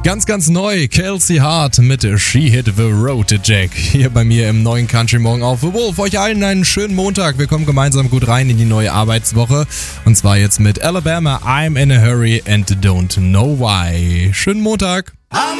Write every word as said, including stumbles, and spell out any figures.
Ganz, ganz neu, Kelsey Hart mit She Hit the Road, Jack. Hier bei mir im neuen Country Morgen auf The Wolf. Euch allen einen schönen Montag. Wir kommen gemeinsam gut rein in die neue Arbeitswoche. Und zwar jetzt mit Alabama, I'm in a Hurry and Don't Know Why. Schönen Montag.